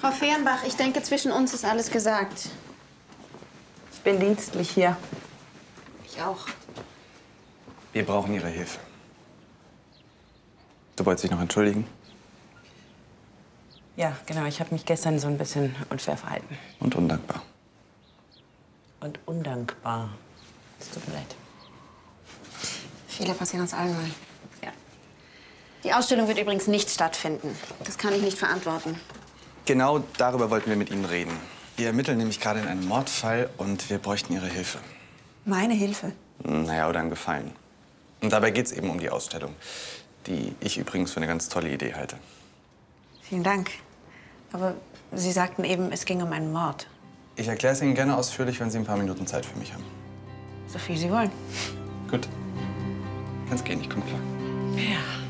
Frau Fehrenbach, ich denke, zwischen uns ist alles gesagt. Ich bin dienstlich hier. Ich auch. Wir brauchen Ihre Hilfe. Du wolltest dich noch entschuldigen? Ja, genau. Ich habe mich gestern so ein bisschen unfair verhalten. Und undankbar. Und undankbar. Es tut mir leid. Fehler passieren uns allen mal. Ja. Die Ausstellung wird übrigens nicht stattfinden. Das kann ich nicht verantworten. Genau darüber wollten wir mit Ihnen reden. Wir ermitteln nämlich gerade in einem Mordfall und wir bräuchten Ihre Hilfe. Meine Hilfe? Naja, oder einen Gefallen. Und dabei geht es eben um die Ausstellung, die ich übrigens für eine ganz tolle Idee halte. Vielen Dank. Aber Sie sagten eben, es ging um einen Mord. Ich erkläre es Ihnen gerne ausführlich, wenn Sie ein paar Minuten Zeit für mich haben. So viel Sie wollen. Gut. Kannst gehen, ich komme klar. Ja.